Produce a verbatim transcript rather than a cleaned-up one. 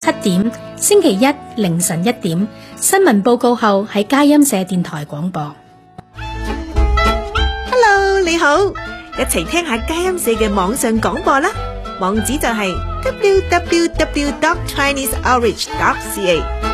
七點，星期一凌晨一點，新聞報告後喺佳音社電台廣播。 Hello， 你好，一齊聽下佳音社嘅網上廣播啦，網址就係 double-u double-u double-u dot chinese outreach dot c a。